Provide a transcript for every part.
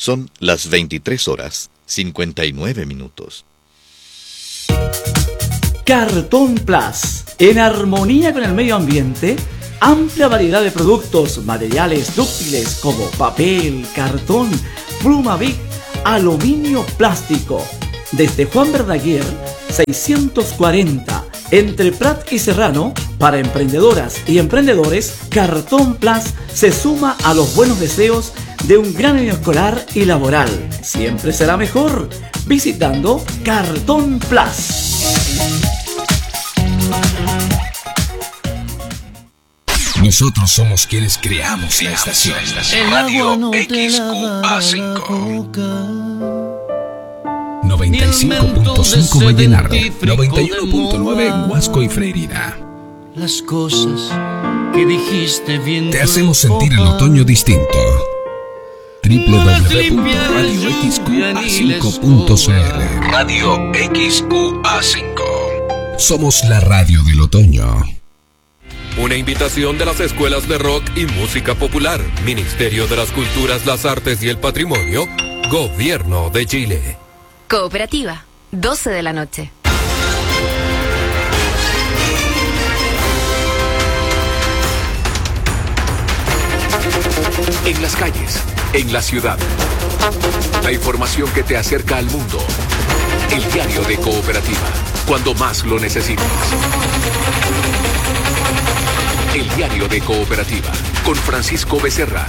Son las 23:59. Cartón Plus, en armonía con el medio ambiente, amplia variedad de productos, materiales dúctiles como papel, cartón, pluma Bic, aluminio, plástico. Desde Juan Verdaguer, 640, entre Prat y Serrano, para emprendedoras y emprendedores, Cartón Plus se suma a los buenos deseos de un gran año escolar y laboral. Siempre será mejor visitando Cartón Plus. Nosotros somos quienes creamos la estación. Radio XQA5. 95.5 Vallenar, 91.9 en Huasco y Freirina. Las cosas que dijiste bien. Te hacemos sentir el otoño distinto. www.radioxqa5.cl. Radio XQA5. Somos la radio del otoño. Una invitación de las escuelas de rock y música popular, Ministerio de las Culturas, las Artes y el Patrimonio, Gobierno de Chile. Cooperativa, 12 de la noche. En las calles, en la ciudad. La información que te acerca al mundo. El diario de Cooperativa, cuando más lo necesitas. El diario de Cooperativa, con Francisco Becerra.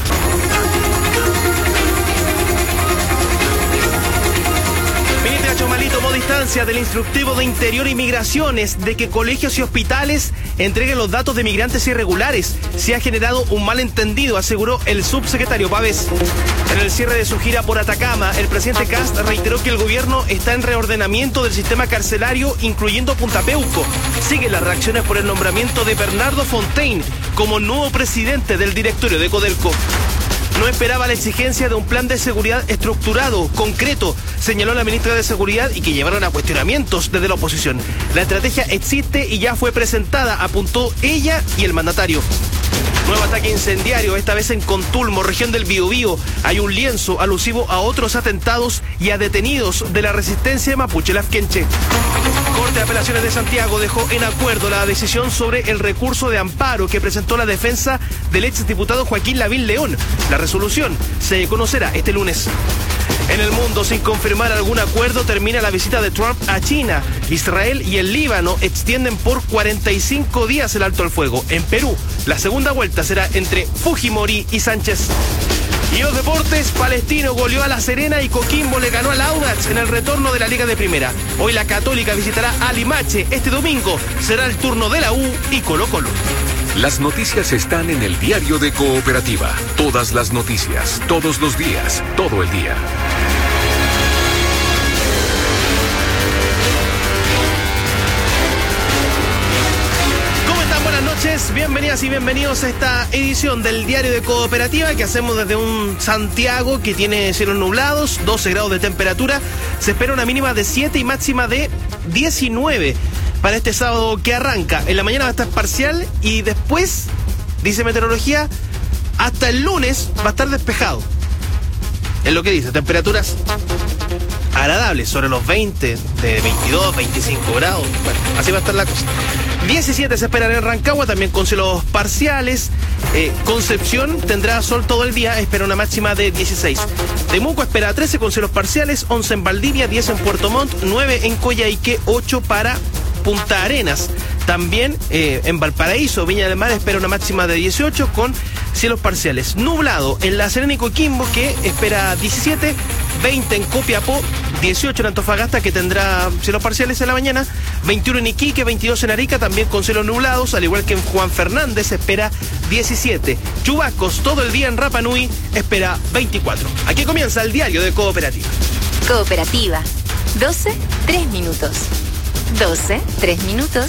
Ministra Chomalí tomó distancia del instructivo de Interior y Migraciones de que colegios y hospitales entreguen los datos de migrantes irregulares. Se ha generado un malentendido, aseguró el subsecretario Pávez. En el cierre de su gira por Atacama, el presidente Kast reiteró que el gobierno está en reordenamiento del sistema carcelario, incluyendo Punta Peuco. Siguen las reacciones por el nombramiento de Bernardo Fontaine como nuevo presidente del directorio de Codelco. No esperaba la exigencia de un plan de seguridad estructurado, concreto, señaló la ministra de Seguridad, y que llevaron a cuestionamientos desde la oposición. La estrategia existe y ya fue presentada, apuntó ella y el mandatario. Nuevo ataque incendiario, esta vez en Contulmo, región del Biobío. Hay un lienzo alusivo a otros atentados y a detenidos de la resistencia mapuche lafkenche. Corte de Apelaciones de Santiago dejó en acuerdo la decisión sobre el recurso de amparo que presentó la defensa del exdiputado Joaquín Lavín León. La resolución se conocerá este lunes. En el mundo, sin confirmar algún acuerdo, termina la visita de Trump a China. Israel y el Líbano extienden por 45 días el alto al fuego. En Perú, la segunda vuelta será entre Fujimori y Sánchez. Y los deportes, Palestino goleó a La Serena y Coquimbo le ganó al Audax en el retorno de la Liga de Primera. Hoy la Católica visitará a Limache. Este domingo será el turno de la U y Colo-Colo. Las noticias están en el diario de Cooperativa. Todas las noticias, todos los días, todo el día. ¿Cómo están? Buenas noches, bienvenidas y bienvenidos a esta edición del diario de Cooperativa que hacemos desde un Santiago que tiene cielos nublados, 12 grados de temperatura. Se espera una mínima de 7 y máxima de 19. Para este sábado que arranca. En la mañana va a estar parcial y después, dice meteorología, hasta el lunes va a estar despejado. Es lo que dice, temperaturas agradables, sobre los 20, de 22, 25 grados. Bueno, así va a estar la cosa. 17 se esperan en Rancagua, también con cielos parciales. Concepción tendrá sol todo el día, espera una máxima de 16. Temuco espera 13 con cielos parciales, 11 en Valdivia, 10 en Puerto Montt, 9 en Coyhaique, 8 para Punta Arenas. También en Valparaíso, Viña del Mar espera una máxima de 18 con cielos parciales. Nublado en La Serena y Coquimbo, que espera 17, 20 en Copiapó, 18 en Antofagasta, que tendrá cielos parciales en la mañana, 21 en Iquique, 22 en Arica, también con cielos nublados, al igual que en Juan Fernández espera 17. Chubascos todo el día en Rapa Nui, espera 24. Aquí comienza el diario de Cooperativa. Cooperativa, 12, 3 minutos. 12, 3 minutos.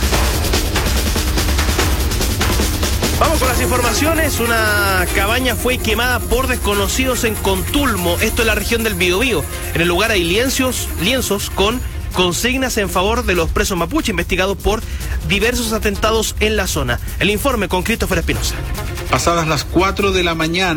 Vamos con las informaciones. Una cabaña fue quemada por desconocidos en Contulmo, esto es la región del Biobío. En el lugar hay lienzos con consignas en favor de los presos mapuche investigados por diversos atentados en la zona. El informe con Christopher Espinosa. Pasadas las 4 de la mañana,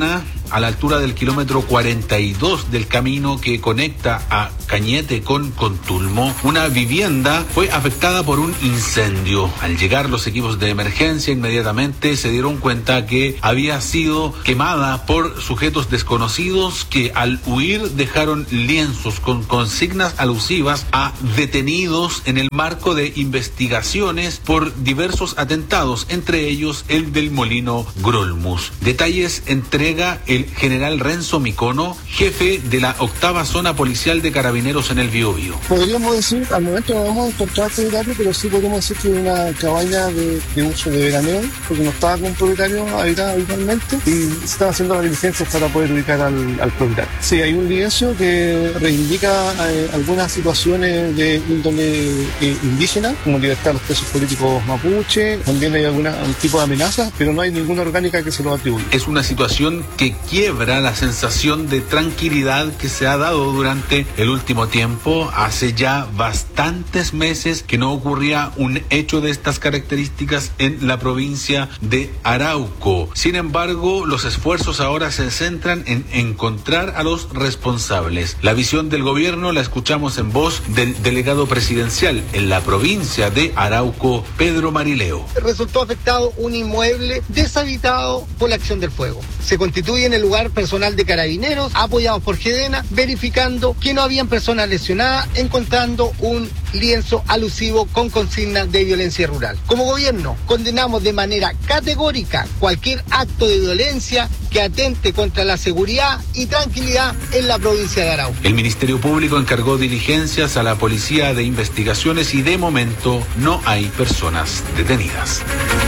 a la altura del kilómetro 42 del camino que conecta a Cañete con Contulmo, una vivienda fue afectada por un incendio. Al llegar los equipos de emergencia, inmediatamente se dieron cuenta que había sido quemada por sujetos desconocidos que al huir dejaron lienzos con consignas alusivas a detenidos en el marco de investigaciones por diversos atentados, entre ellos el del Molino Grolmus. Detalles entrega el general Renzo Micono, jefe de la 8ª Zona Policial de Carabineros en el Biobío. Podríamos decir, al momento no vamos a encontrar propietario, pero sí podemos decir que es una cabaña de uso de veraneo, porque no estaba con propietario habitualmente y se están haciendo las diligencias para poder ubicar al propietario. Sí, hay un lienzo que reivindica algunas situaciones de índole indígena, como libertad a los presos políticos mapuche, también hay algún tipo de amenazas, pero no hay ninguna orgánica que se lo atribuya. Es una situación que quiebra la sensación de tranquilidad que se ha dado durante el último tiempo. Hace ya bastantes meses que no ocurría un hecho de estas características en la provincia de Arauco. Sin embargo, los esfuerzos ahora se centran en encontrar a los responsables. La visión del gobierno la escuchamos en voz del delegado presidencial en la provincia de Arauco, Pedro Marileo. Resultó afectado un inmueble deshabitado por la acción del fuego. Se constituye en el lugar personal de Carabineros, apoyados por GEDENA, verificando que no habían personas lesionadas, encontrando un lienzo alusivo con consignas de violencia rural. Como gobierno, condenamos de manera categórica cualquier acto de violencia que atente contra la seguridad y tranquilidad en la provincia de Arauco. El Ministerio Público encargó diligencias a la Policía de Investigaciones y de momento no hay personas detenidas.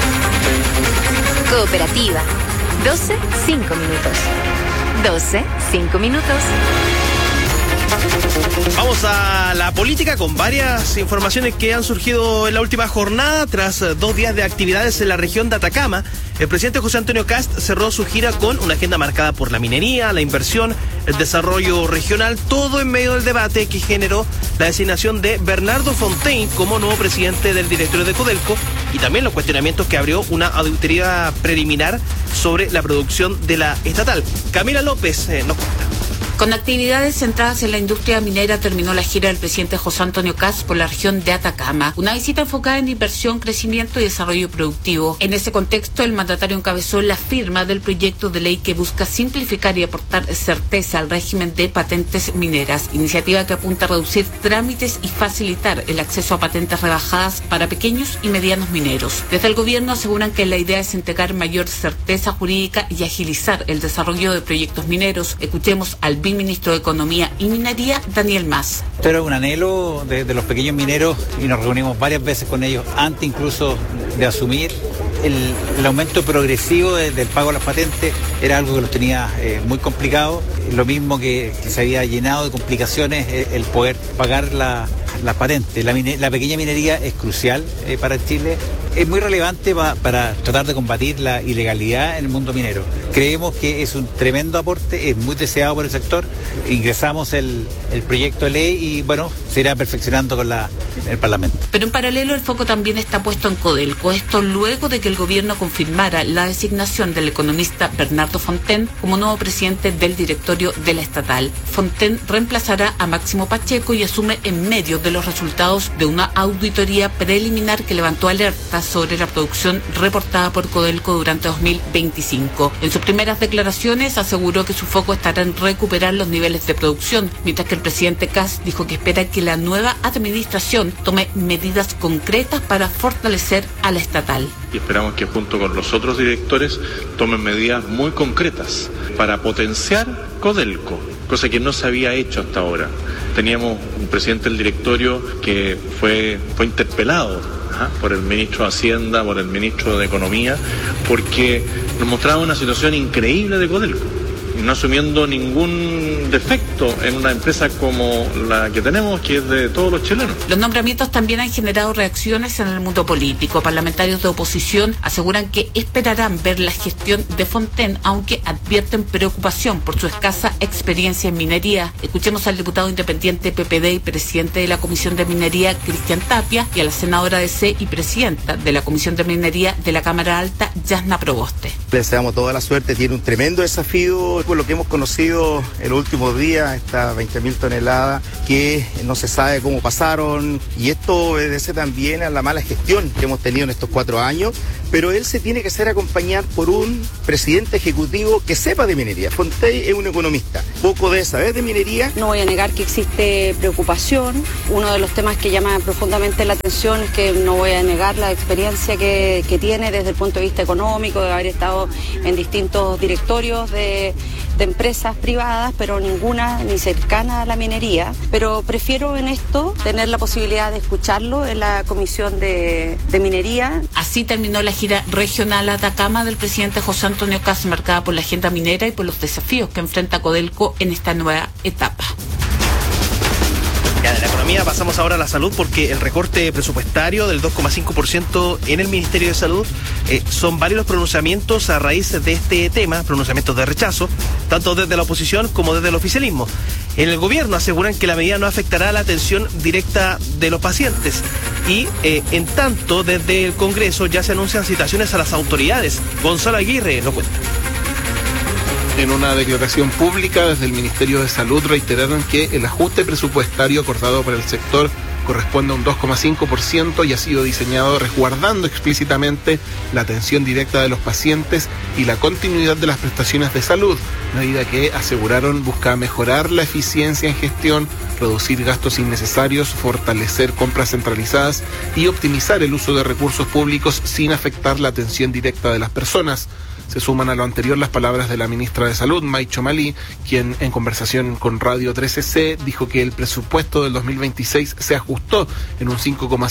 Cooperativa. 12, 5 minutos. 12, 5 minutos. Vamos a la política con varias informaciones que han surgido en la última jornada. Tras 2 días de actividades en la región de Atacama, el presidente José Antonio Kast cerró su gira con una agenda marcada por la minería, la inversión, el desarrollo regional, todo en medio del debate que generó la designación de Bernardo Fontaine como nuevo presidente del directorio de Codelco y también los cuestionamientos que abrió una auditoría preliminar sobre la producción de la estatal. Camila López nos cuenta. Con actividades centradas en la industria minera terminó la gira del presidente José Antonio Kast por la región de Atacama, una visita enfocada en inversión, crecimiento y desarrollo productivo. En ese contexto, el mandatario encabezó la firma del proyecto de ley que busca simplificar y aportar certeza al régimen de patentes mineras, iniciativa que apunta a reducir trámites y facilitar el acceso a patentes rebajadas para pequeños y medianos mineros. Desde el gobierno aseguran que la idea es entregar mayor certeza jurídica y agilizar el desarrollo de proyectos mineros. Escuchemos al ministro de Economía y Minería, Daniel Mas. Esto era un anhelo de los pequeños mineros y nos reunimos varias veces con ellos antes incluso de asumir el aumento progresivo del pago de las patentes. Era algo que los tenía muy complicado, lo mismo que se había llenado de complicaciones el poder pagar las patentes. La pequeña minería es crucial para Chile. Es muy relevante para tratar de combatir la ilegalidad en el mundo minero. Creemos que es un tremendo aporte, es muy deseado por el sector. Ingresamos el proyecto de ley y bueno, se irá perfeccionando con el Parlamento. Pero en paralelo el foco también está puesto en Codelco. Esto luego de que el gobierno confirmara la designación del economista Bernardo Fontaine como nuevo presidente del directorio de la estatal. Fontaine reemplazará a Máximo Pacheco y asume en medio de los resultados de una auditoría preliminar que levantó alertas sobre la producción reportada por Codelco durante 2025. En sus primeras declaraciones aseguró que su foco estará en recuperar los niveles de producción, mientras que el presidente Kast dijo que espera que la nueva administración tome medidas concretas para fortalecer a la estatal. Y esperamos que junto con los otros directores tomen medidas muy concretas para potenciar Codelco, cosa que no se había hecho hasta ahora. Teníamos un presidente del directorio que fue interpelado por el ministro de Hacienda, por el ministro de Economía, porque nos mostraba una situación increíble de Codelco, no asumiendo ningún defecto en una empresa como la que tenemos, que es de todos los chilenos. Los nombramientos también han generado reacciones en el mundo político. Parlamentarios de oposición aseguran que esperarán ver la gestión de Fontaine, aunque advierten preocupación por su escasa experiencia en minería. Escuchemos al diputado independiente PPD y presidente de la Comisión de Minería, Cristian Tapia, y a la senadora DC y presidenta de la Comisión de Minería de la Cámara Alta, Yasna Proboste. Le deseamos toda la suerte, tiene un tremendo desafío Por lo que hemos conocido en los últimos días, estas 20.000 toneladas que no se sabe cómo pasaron, y esto obedece también a la mala gestión que hemos tenido en estos 4 años, pero él se tiene que hacer acompañar por un presidente ejecutivo que sepa de minería. Fontey es un economista, poco debe saber de minería. No voy a negar que existe preocupación. Uno de los temas que llama profundamente la atención es que no voy a negar la experiencia que tiene desde el punto de vista económico, de haber estado en distintos directorios de empresas privadas, pero ninguna ni cercana a la minería. Pero prefiero en esto tener la posibilidad de escucharlo en la Comisión de Minería. Así terminó la gira regional a Atacama del presidente José Antonio Kast, marcada por la agenda minera y por los desafíos que enfrenta Codelco en esta nueva etapa. Ya, de la economía pasamos ahora a la salud, porque el recorte presupuestario del 2,5% en el Ministerio de Salud son varios los pronunciamientos a raíz de este tema, pronunciamientos de rechazo, tanto desde la oposición como desde el oficialismo. En el gobierno aseguran que la medida no afectará la atención directa de los pacientes y en tanto desde el Congreso ya se anuncian citaciones a las autoridades. Gonzalo Aguirre lo cuenta. En una declaración pública desde el Ministerio de Salud reiteraron que el ajuste presupuestario acordado para el sector corresponde a un 2,5% y ha sido diseñado resguardando explícitamente la atención directa de los pacientes y la continuidad de las prestaciones de salud, medida que aseguraron busca mejorar la eficiencia en gestión, reducir gastos innecesarios, fortalecer compras centralizadas y optimizar el uso de recursos públicos sin afectar la atención directa de las personas. Se suman a lo anterior las palabras de la ministra de Salud, May Chomali, quien en conversación con Radio 13C dijo que el presupuesto del 2026 se ajustó en un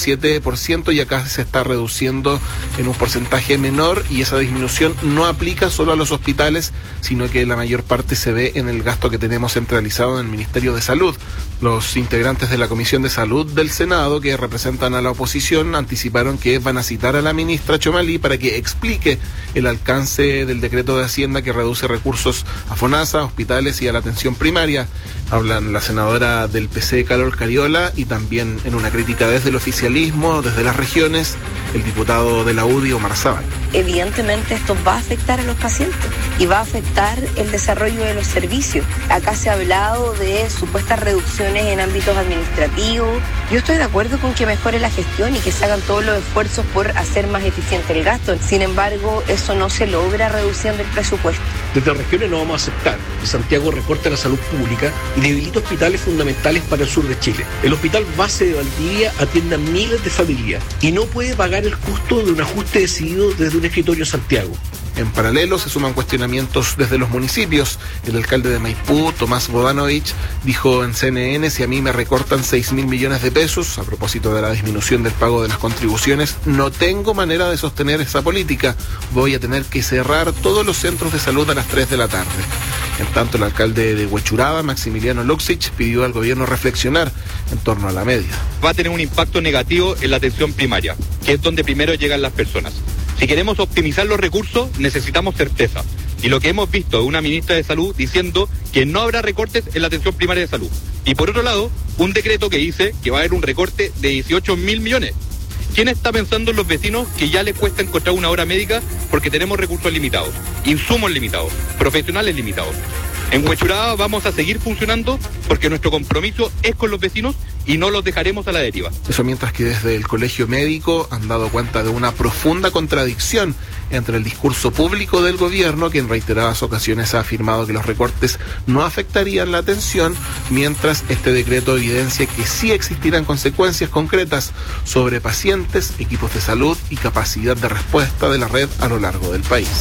5,7% y acá se está reduciendo en un porcentaje menor, y esa disminución no aplica solo a los hospitales, sino que la mayor parte se ve en el gasto que tenemos centralizado en el Ministerio de Salud. Los integrantes de la Comisión de Salud del Senado, que representan a la oposición, anticiparon que van a citar a la ministra Chomali para que explique el alcance del decreto de Hacienda que reduce recursos a FONASA, hospitales y a la atención primaria. Hablan la senadora del PC, Carol Cariola, y también en una crítica desde el oficialismo, desde las regiones, el diputado de la UDI, Omar Zábal. Evidentemente esto va a afectar a los pacientes y va a afectar el desarrollo de los servicios. Acá se ha hablado de supuestas reducciones en ámbitos administrativos. Yo estoy de acuerdo con que mejore la gestión y que se hagan todos los esfuerzos por hacer más eficiente el gasto. Sin embargo, eso no se logra reduciendo el presupuesto. Desde regiones no vamos a aceptar que Santiago recorte la salud pública y debilite hospitales fundamentales para el sur de Chile. El hospital base de Valdivia atiende a miles de familias y no puede pagar el costo de un ajuste decidido desde un escritorio en Santiago. En paralelo se suman cuestionamientos desde los municipios. El alcalde de Maipú, Tomás Bodanovich, dijo en CNN: si a mí me recortan 6.000 millones de pesos a propósito de la disminución del pago de las contribuciones, no tengo manera de sostener esa política. Voy a tener que cerrar todos los centros de salud a las 3 de la tarde. En tanto, el alcalde de Huechuraba, Maximiliano Luxich, pidió al gobierno reflexionar en torno a la media. Va a tener un impacto negativo en la atención primaria, que es donde primero llegan las personas. Si queremos optimizar los recursos, necesitamos certeza. Y lo que hemos visto es una ministra de Salud diciendo que no habrá recortes en la atención primaria de salud. Y por otro lado, un decreto que dice que va a haber un recorte de 18.000 millones. ¿Quién está pensando en los vecinos que ya les cuesta encontrar una hora médica porque tenemos recursos limitados, insumos limitados, profesionales limitados? En Huechuraba vamos a seguir funcionando porque nuestro compromiso es con los vecinos y no los dejaremos a la deriva. Eso mientras que desde el Colegio Médico han dado cuenta de una profunda contradicción entre el discurso público del gobierno, que en reiteradas ocasiones ha afirmado que los recortes no afectarían la atención, mientras este decreto evidencia que sí existirán consecuencias concretas sobre pacientes, equipos de salud y capacidad de respuesta de la red a lo largo del país.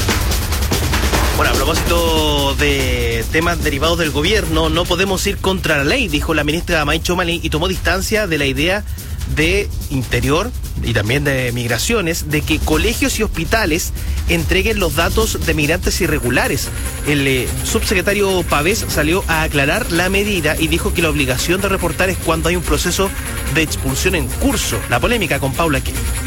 Bueno, a propósito de temas derivados del gobierno, no podemos ir contra la ley, dijo la ministra May Chomali, y tomó distancia de la idea de Interior y también de Migraciones de que colegios y hospitales entreguen los datos de migrantes irregulares. El subsecretario Pavés salió a aclarar la medida y dijo que la obligación de reportar es cuando hay un proceso de expulsión en curso. La polémica con Paula aquí.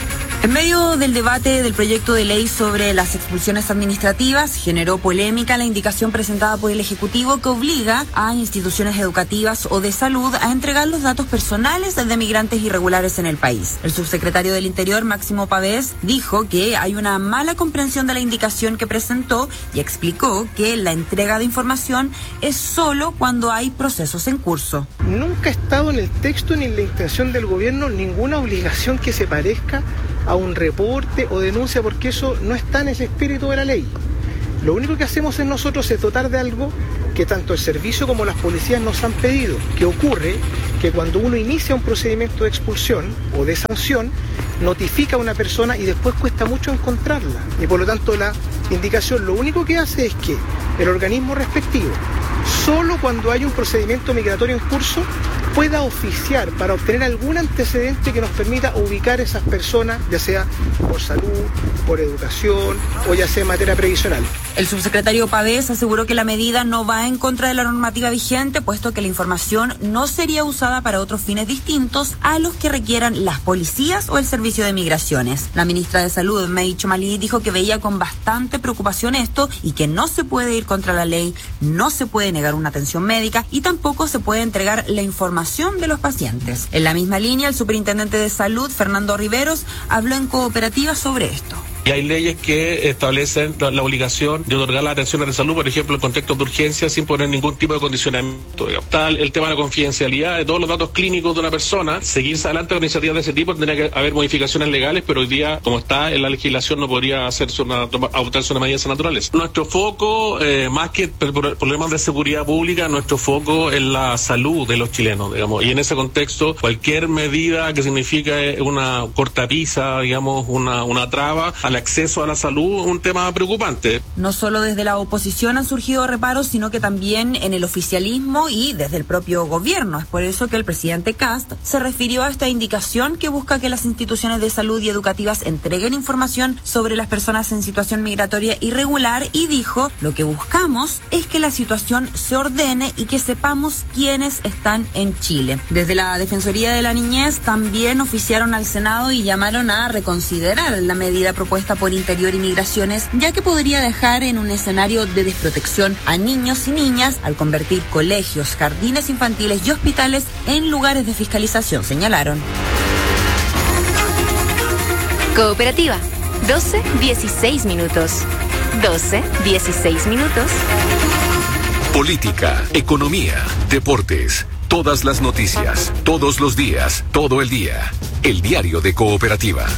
En medio del debate del proyecto de ley sobre las expulsiones administrativas, generó polémica la indicación presentada por el Ejecutivo que obliga a instituciones educativas o de salud a entregar los datos personales de migrantes irregulares en el país. El subsecretario del Interior, Máximo Pavés, dijo que hay una mala comprensión de la indicación que presentó y explicó que la entrega de información es solo cuando hay procesos en curso. Nunca ha estado en el texto ni en la intención del gobierno ninguna obligación que se parezca a un reporte o denuncia, porque eso no está en ese espíritu de la ley. Lo único que hacemos en nosotros es dotar de algo que tanto el servicio como las policías nos han pedido, que ocurre que cuando uno inicia un procedimiento de expulsión o de sanción, notifica a una persona y después cuesta mucho encontrarla. Y por lo tanto la indicación lo único que hace es que el organismo respectivo, solo cuando hay un procedimiento migratorio en curso, pueda oficiar para obtener algún antecedente que nos permita ubicar a esas personas, ya sea por salud, por educación o ya sea en materia previsional. El subsecretario Pavés aseguró que la medida no va en contra de la normativa vigente, puesto que la información no sería usada para otros fines distintos a los que requieran las policías o el Servicio de Migraciones. La ministra de Salud, May Chomalí, dijo que veía con bastante preocupación esto y que no se puede ir contra la ley, no se puede negar una atención médica y tampoco se puede entregar la información de los pacientes. En la misma línea, el superintendente de Salud, Fernando Riveros, habló en Cooperativa sobre esto. Y hay leyes que establecen la obligación de otorgar las atenciones de salud, por ejemplo, en contextos de urgencia, sin poner ningún tipo de condicionamiento. Está el tema de la confidencialidad de todos los datos clínicos de una persona. Seguirse adelante con iniciativas de ese tipo tendría que haber modificaciones legales, pero hoy día, como está en la legislación, no podría adoptarse una medida naturales. Nuestro foco, más que problemas de seguridad pública, nuestro foco es la salud de los chilenos, digamos. Y en ese contexto, cualquier medida que signifique una cortapisa, digamos, una traba al acceso a la salud, un tema preocupante. No solo desde la oposición han surgido reparos, sino que también en el oficialismo y desde el propio gobierno. Es por eso que el presidente Kast se refirió a esta indicación que busca que las instituciones de salud y educativas entreguen información sobre las personas en situación migratoria irregular y dijo: lo que buscamos es que la situación se ordene y que sepamos quiénes están en Chile. Desde la Defensoría de la Niñez también oficiaron al Senado y llamaron a reconsiderar la medida propuesta por Interior y Migraciones, ya que podría dejar en un escenario de desprotección a niños y niñas al convertir colegios, jardines infantiles y hospitales en lugares de fiscalización, señalaron. Cooperativa, 12:16 minutos. 12:16 minutos. Política, economía, deportes, todas las noticias, todos los días, todo el día. El diario de Cooperativa.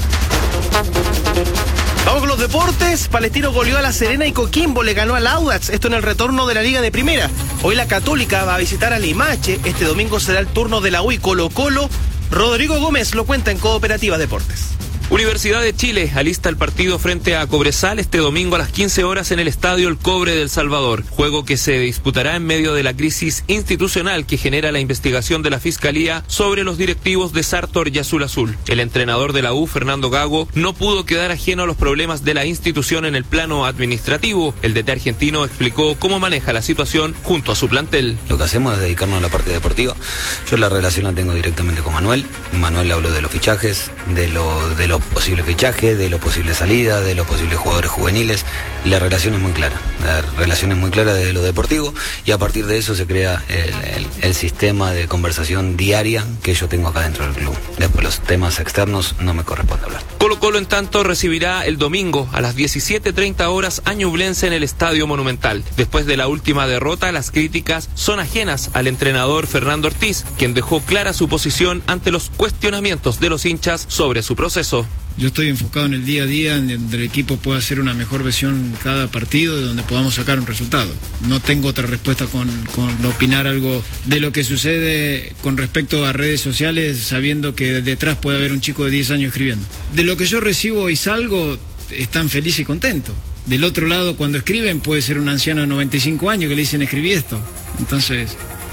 Vamos con los deportes. Palestino goleó a La Serena y Coquimbo le ganó al Audax. Esto en el retorno de la Liga de Primera. Hoy la Católica va a visitar a Limache. Este domingo será el turno de la U y Colo-Colo. Rodrigo Gómez lo cuenta en Cooperativa Deportes. Universidad de Chile alista el partido frente a Cobresal este domingo a las 15 horas en el Estadio El Cobre del Salvador, juego que se disputará en medio de la crisis institucional que genera la investigación de la Fiscalía sobre los directivos de Sartor y Azul Azul. El entrenador de la U, Fernando Gago, no pudo quedar ajeno a los problemas de la institución en el plano administrativo. El DT argentino explicó cómo maneja la situación junto a su plantel. Lo que hacemos es dedicarnos a la parte deportiva. Yo la relación la tengo directamente con Manuel. Manuel habló de los fichajes, de los posibles fichajes, de los posibles salidas, de los posibles jugadores juveniles. La relación es muy clara. La relación es muy clara de lo deportivo y a partir de eso se crea el sistema de conversación diaria que yo tengo acá dentro del club. Después los temas externos no me corresponde hablar. Colo-Colo en tanto recibirá el domingo a las 17:30 horas a Ñublense en el Estadio Monumental. Después de la última derrota, las críticas son ajenas al entrenador Fernando Ortiz, quien dejó clara su posición ante los cuestionamientos de los hinchas sobre su proceso. Yo estoy enfocado en el día a día, en donde el equipo pueda hacer una mejor versión cada partido, de donde podamos sacar un resultado. No tengo otra respuesta con opinar algo de lo que sucede con respecto a redes sociales, sabiendo que detrás puede haber un chico de 10 años escribiendo. De lo que yo recibo y salgo, están felices y contentos. Del otro lado, cuando escriben, puede ser un anciano de 95 años que le dicen escribí esto. Entonces,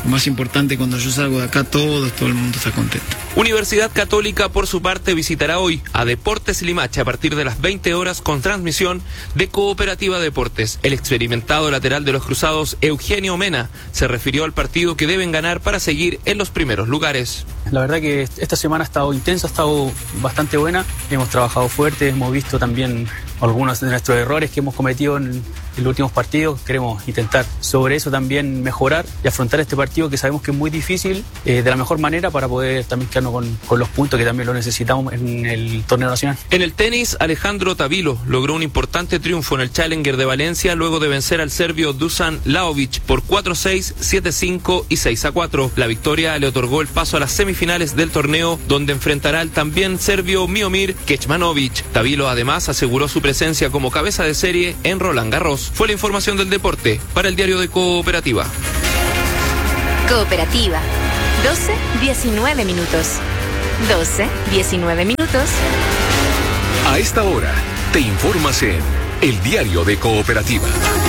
Lo más importante, cuando yo salgo de acá, todo el mundo está contento. Universidad Católica, por su parte, visitará hoy a Deportes Limache a partir de las 20 horas con transmisión de Cooperativa Deportes. El experimentado lateral de los Cruzados, Eugenio Mena, se refirió al partido que deben ganar para seguir en los primeros lugares. La verdad que esta semana ha estado intensa, ha estado bastante buena. Hemos trabajado fuerte, hemos visto también algunos de nuestros errores que hemos cometido en los últimos partidos. Queremos intentar sobre eso también mejorar y afrontar este partido que sabemos que es muy difícil de la mejor manera para poder también quedarnos con los puntos que también lo necesitamos en el torneo nacional. En el tenis, Alejandro Tavilo logró un importante triunfo en el Challenger de Valencia luego de vencer al serbio Dusan Lajovic por 4-6, 7-5 y 6-4. La victoria le otorgó el paso a las semifinales del torneo, donde enfrentará al también serbio Miomir Kecmanovic. Tavilo además aseguró su presencia como cabeza de serie en Roland Garros. Fue la información del deporte para el diario de Cooperativa. Cooperativa. 12:19 minutos. 12:19 minutos. A esta hora, te informas en el diario de Cooperativa.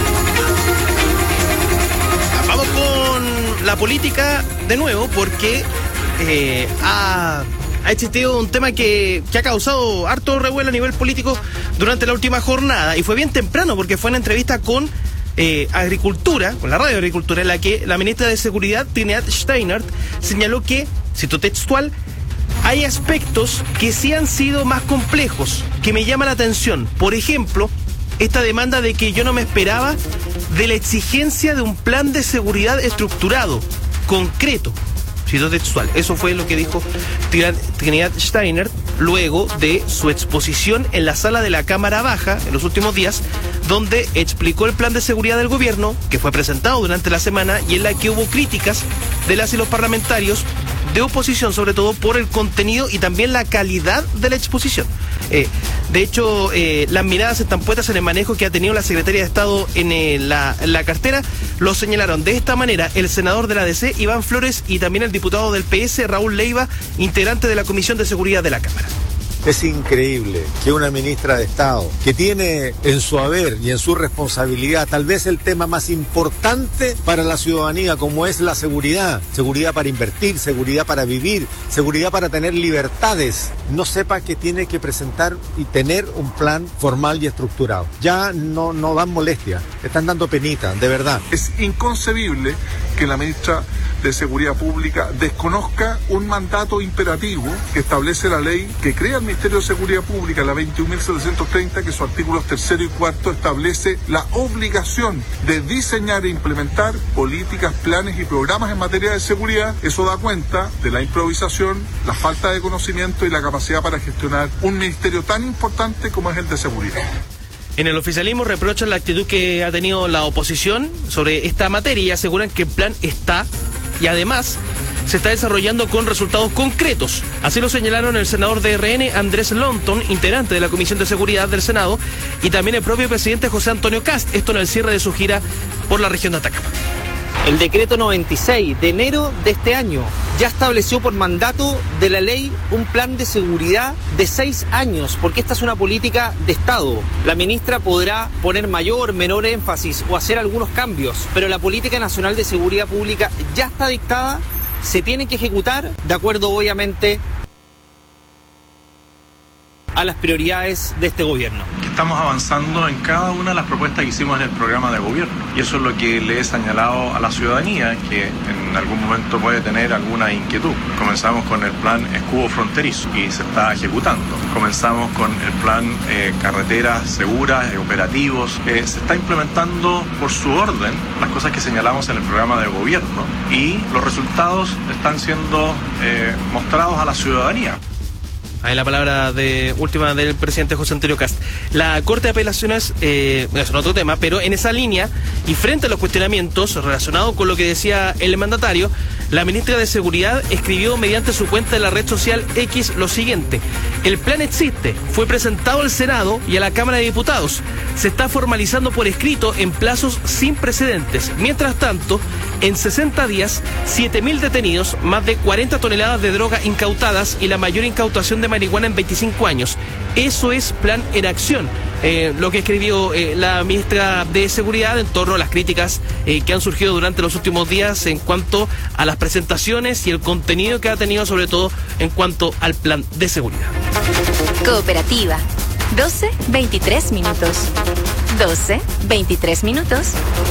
Vamos con la política de nuevo, porque ha existido un tema que ha causado harto revuelo a nivel político durante la última jornada, y fue bien temprano porque fue una entrevista con Agricultura, con la radio de Agricultura, en la que la ministra de Seguridad, Trinidad Steiner, señaló que, cito textual, hay aspectos que sí han sido más complejos, que me llaman la atención. Por ejemplo, esta demanda de que yo no me esperaba de la exigencia de un plan de seguridad estructurado, concreto. Cito textual. Eso fue lo que dijo Trinidad Steiner luego de su exposición en la sala de la Cámara Baja en los últimos días, donde explicó el plan de seguridad del gobierno que fue presentado durante la semana y en la que hubo críticas de las y los parlamentarios de oposición, sobre todo por el contenido y también la calidad de la exposición. De hecho, las miradas están puestas en el manejo que ha tenido la Secretaría de Estado en la cartera. Lo señalaron de esta manera el senador de la DC, Iván Flores, y también el diputado del PS, Raúl Leiva, integrante de la Comisión de Seguridad de la Cámara. Es increíble que una ministra de Estado, que tiene en su haber y en su responsabilidad tal vez el tema más importante para la ciudadanía, como es la seguridad, seguridad para invertir, seguridad para vivir, seguridad para tener libertades, no sepa que tiene que presentar y tener un plan formal y estructurado. Ya no dan molestia, están dando penita, de verdad. Es inconcebible que la ministra de Seguridad Pública desconozca un mandato imperativo que establece la ley que crea el Ministerio de Seguridad Pública, la 21.730, que sus artículos 3 y 4 establece la obligación de diseñar e implementar políticas, planes y programas en materia de seguridad. Eso da cuenta de la improvisación, la falta de conocimiento y la capacidad para gestionar un ministerio tan importante como es el de seguridad. En el oficialismo reprochan la actitud que ha tenido la oposición sobre esta materia y aseguran que el plan está y además se está desarrollando con resultados concretos. Así lo señalaron el senador de RN, Andrés Lonton, integrante de la Comisión de Seguridad del Senado, y también el propio presidente José Antonio Kast, esto en el cierre de su gira por la región de Atacama. El decreto 96 de enero de este año ya estableció por mandato de la ley un plan de seguridad de 6 años, porque esta es una política de Estado. La ministra podrá poner mayor, menor énfasis o hacer algunos cambios, pero la política nacional de seguridad pública ya está dictada, se tiene que ejecutar de acuerdo obviamente a las prioridades de este gobierno. Estamos avanzando en cada una de las propuestas que hicimos en el programa de gobierno, y eso es lo que le he señalado a la ciudadanía, que en algún momento puede tener alguna inquietud. Comenzamos con el plan escudo fronterizo y se está ejecutando. Comenzamos con el plan carreteras seguras, operativos. Se está implementando por su orden las cosas que señalamos en el programa de gobierno, y los resultados están siendo mostrados a la ciudadanía. Ahí la palabra última del presidente José Antonio Kast. La Corte de Apelaciones es otro tema, pero en esa línea y frente a los cuestionamientos relacionados con lo que decía el mandatario, la ministra de Seguridad escribió mediante su cuenta de la red social X lo siguiente: el plan existe, fue presentado al Senado y a la Cámara de Diputados, se está formalizando por escrito en plazos sin precedentes. Mientras tanto, en 60 días, 7.000 detenidos, más de 40 toneladas de droga incautadas y la mayor incautación de marihuana en 25 años. Eso es plan en acción. lo que escribió la ministra de Seguridad en torno a las críticas que han surgido durante los últimos días en cuanto a las presentaciones y el contenido que ha tenido, sobre todo en cuanto al plan de seguridad. Cooperativa. 12:23 minutos. 12:23 minutos.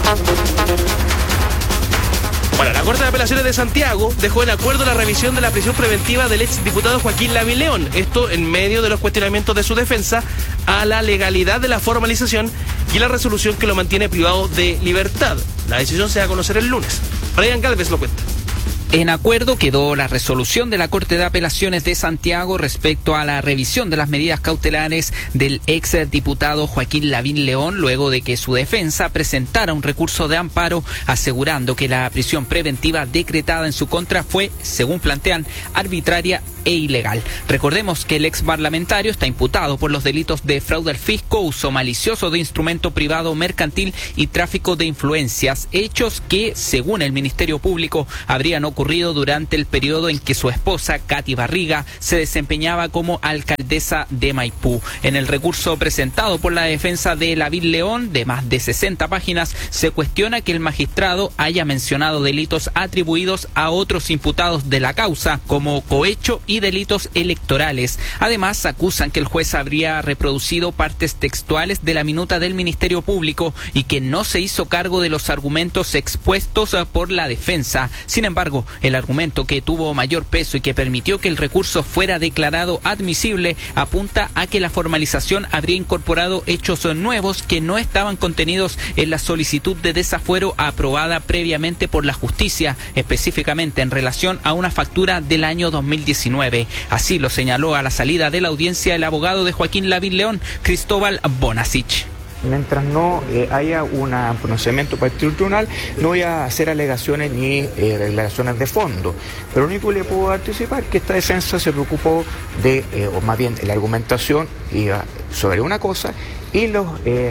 Bueno, la Corte de Apelaciones de Santiago dejó en acuerdo la revisión de la prisión preventiva del exdiputado Joaquín Lavín León. Esto en medio de los cuestionamientos de su defensa a la legalidad de la formalización y la resolución que lo mantiene privado de libertad. La decisión se va a conocer el lunes. Brian Galvez lo cuenta. En acuerdo quedó la resolución de la Corte de Apelaciones de Santiago respecto a la revisión de las medidas cautelares del ex diputado Joaquín Lavín León, luego de que su defensa presentara un recurso de amparo asegurando que la prisión preventiva decretada en su contra fue, según plantean, arbitraria e ilegal. Recordemos que el ex parlamentario está imputado por los delitos de fraude al fisco, uso malicioso de instrumento privado mercantil y tráfico de influencias, hechos que, según el Ministerio Público, habrían ocurrido durante el periodo en que su esposa, Katy Barriga, se desempeñaba como alcaldesa de Maipú. En el recurso presentado por la defensa de Lavín León, de más de 60 páginas, se cuestiona que el magistrado haya mencionado delitos atribuidos a otros imputados de la causa, como cohecho y delitos electorales. Además, acusan que el juez habría reproducido partes textuales de la minuta del Ministerio Público y que no se hizo cargo de los argumentos expuestos por la defensa. Sin embargo, el argumento que tuvo mayor peso y que permitió que el recurso fuera declarado admisible apunta a que la formalización habría incorporado hechos nuevos que no estaban contenidos en la solicitud de desafuero aprobada previamente por la justicia, específicamente en relación a una factura del año 2019. Así lo señaló a la salida de la audiencia el abogado de Joaquín Lavín León, Cristóbal Bonasich. Mientras no haya un pronunciamiento por el tribunal, no voy a hacer alegaciones ni declaraciones de fondo. Pero lo único que le puedo anticipar es que esta defensa se preocupó de, o más bien la argumentación iba sobre una cosa y los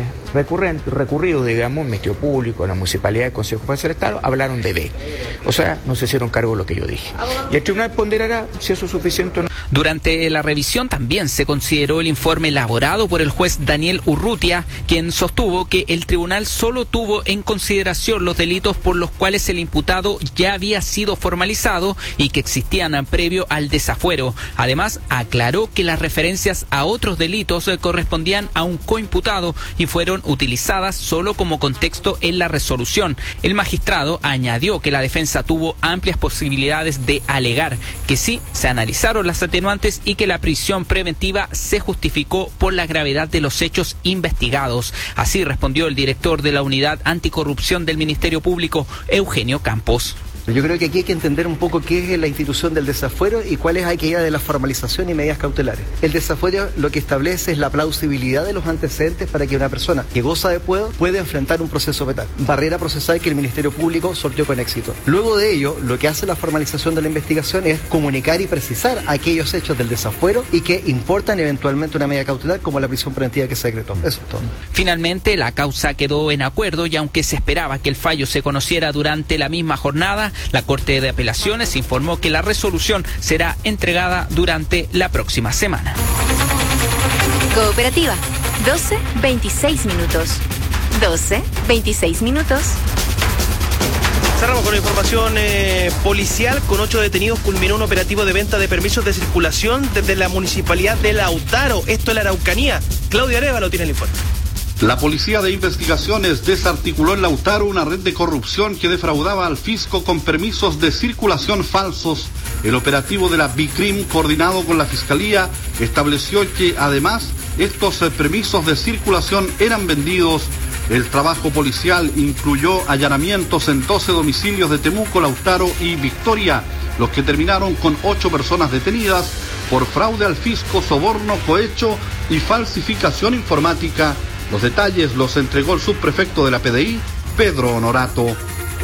recurridos, digamos, Ministerio Público, la Municipalidad, el Consejo Superior del Estado, hablaron de B. O sea, no se hicieron cargo de lo que yo dije. Y el tribunal ponderará si eso es suficiente o no. Durante la revisión también se consideró el informe elaborado por el juez Daniel Urrutia, quien sostuvo que el tribunal solo tuvo en consideración los delitos por los cuales el imputado ya había sido formalizado y que existían previo al desafuero. Además, aclaró que las referencias a otros delitos correspondían a un coimputado y fueron utilizadas solo como contexto en la resolución. El magistrado añadió que la defensa tuvo amplias posibilidades de alegar que sí se analizaron las atenuantes y que la prisión preventiva se justificó por la gravedad de los hechos investigados. Así respondió el director de la Unidad Anticorrupción del Ministerio Público, Eugenio Campos. Yo creo que aquí hay que entender un poco qué es la institución del desafuero y cuál es aquella de la formalización y medidas cautelares. El desafuero lo que establece es la plausibilidad de los antecedentes para que una persona que goza de pueda enfrentar un proceso penal. Barrera procesal que el Ministerio Público sorteó con éxito. Luego de ello, lo que hace la formalización de la investigación es comunicar y precisar aquellos hechos del desafuero y que importan eventualmente una medida cautelar como la prisión preventiva que se decretó. Eso es todo. Finalmente, la causa quedó en acuerdo y aunque se esperaba que el fallo se conociera durante la misma jornada, la Corte de Apelaciones informó que la resolución será entregada durante la próxima semana. Cooperativa, 12:26 minutos. 12:26 minutos. Cerramos con la información policial. Con 8 detenidos culminó un operativo de venta de permisos de circulación desde la municipalidad de Lautaro. Esto en la Araucanía. Claudio Arévalo tiene el informe. La Policía de Investigaciones desarticuló en Lautaro una red de corrupción que defraudaba al fisco con permisos de circulación falsos. El operativo de la BICRIM, coordinado con la Fiscalía, estableció que además estos permisos de circulación eran vendidos. El trabajo policial incluyó allanamientos en 12 domicilios de Temuco, Lautaro y Victoria, los que terminaron con 8 personas detenidas por fraude al fisco, soborno, cohecho y falsificación informática. Los detalles los entregó el subprefecto de la PDI, Pedro Honorato.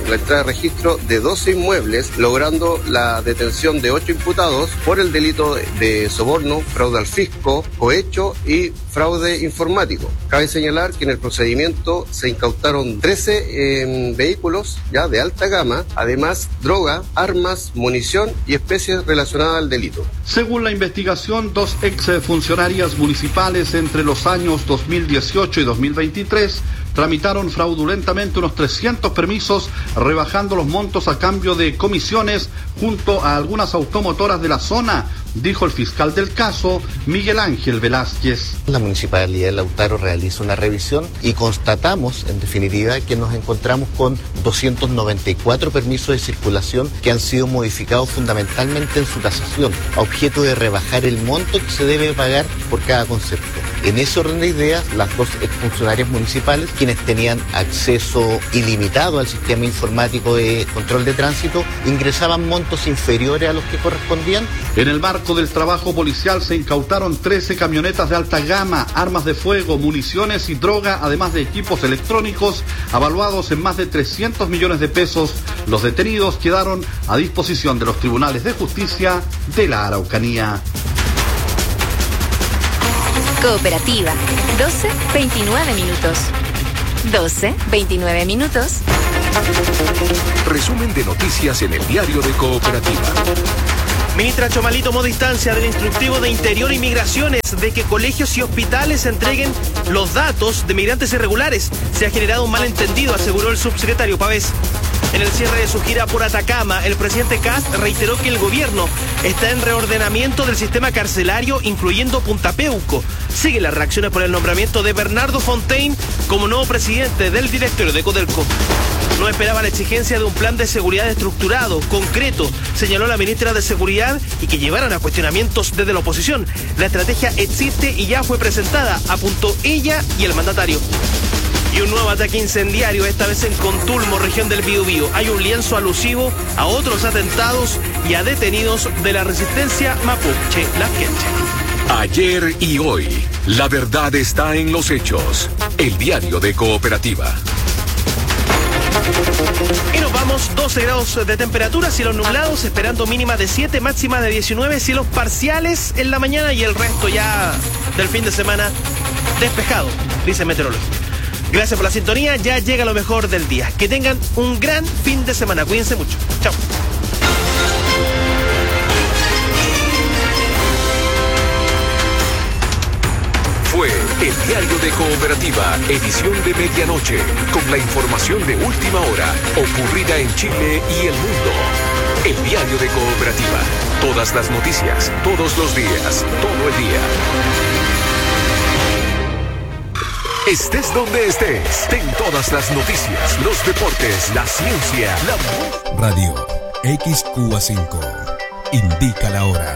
la entrada de registro de 12 inmuebles, logrando la detención de 8 imputados por el delito de soborno, fraude al fisco, cohecho y fraude informático. Cabe señalar que en el procedimiento se incautaron 13 vehículos ya de alta gama, además droga, armas, munición y especies relacionadas al delito. Según la investigación, 2 exfuncionarias municipales entre los años 2018 y 2023 tramitaron fraudulentamente unos 300 permisos, rebajando los montos a cambio de comisiones junto a algunas automotoras de la zona, dijo el fiscal del caso, Miguel Ángel Velázquez. La Municipalidad de Lautaro realiza una revisión y constatamos, en definitiva, que nos encontramos con 294 permisos de circulación que han sido modificados fundamentalmente en su tasación, a objeto de rebajar el monto que se debe pagar por cada concepto. En ese orden de ideas, las 2 exfuncionarias municipales, quienes tenían acceso ilimitado al sistema informático de control de tránsito, ingresaban montos inferiores a los que correspondían. En el marco del trabajo policial se incautaron 13 camionetas de alta gama, armas de fuego, municiones y droga, además de equipos electrónicos avaluados en más de 300 millones de pesos. Los detenidos quedaron a disposición de los tribunales de justicia de la Araucanía. Cooperativa, 12:29 minutos. 12:29 minutos. Resumen de noticias en el diario de Cooperativa. Ministra Chomalí tomó distancia del instructivo de Interior y Migraciones de que colegios y hospitales entreguen los datos de migrantes irregulares. Se ha generado un malentendido, aseguró el subsecretario Pavés. En el cierre de su gira por Atacama, el presidente Kast reiteró que el gobierno está en reordenamiento del sistema carcelario, incluyendo Punta Peuco. Siguen las reacciones por el nombramiento de Bernardo Fontaine como nuevo presidente del directorio de Codelco. No esperaba la exigencia de un plan de seguridad estructurado, concreto, señaló la ministra de Seguridad, y que llevaran a cuestionamientos desde la oposición. La estrategia existe y ya fue presentada, apuntó ella y el mandatario. Y un nuevo ataque incendiario, esta vez en Contulmo, región del Biobío. Hay un lienzo alusivo a otros atentados y a detenidos de la resistencia mapuche laquenche. Ayer y hoy, la verdad está en los hechos. El diario de Cooperativa. Y nos vamos, 12 grados de temperatura, cielos nublados, esperando mínima de 7, máxima de 19, cielos parciales en la mañana y el resto ya del fin de semana despejado, dice meteorología. Gracias por la sintonía, ya llega lo mejor del día. Que tengan un gran fin de semana, cuídense mucho. Chao. Fue el diario de Cooperativa, edición de medianoche, con la información de última hora, ocurrida en Chile y el mundo. El diario de Cooperativa, todas las noticias, todos los días, todo el día. Estés donde estés, ten todas las noticias, los deportes, la ciencia, la... Radio XQA5, indica la hora.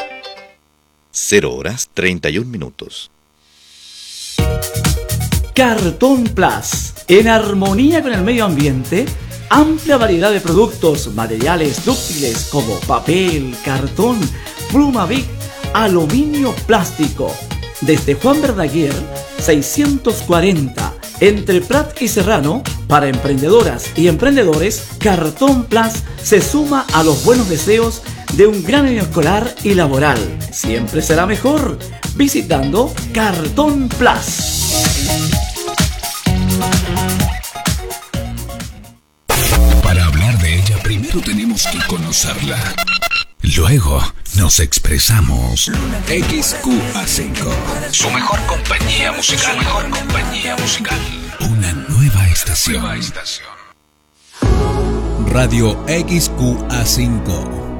0:31. Cartón Plus, en armonía con el medio ambiente, amplia variedad de productos, materiales dúctiles como papel, cartón, pluma Bic, aluminio, plástico. Desde Juan Verdaguer, 640, entre Prat y Serrano, para emprendedoras y emprendedores, Cartón Plus se suma a los buenos deseos de un gran año escolar y laboral. Siempre será mejor visitando Cartón Plus. Para hablar de ella, primero tenemos que conocerla. Luego nos expresamos. XQA5, su mejor compañía musical. Una nueva estación. Radio XQA5.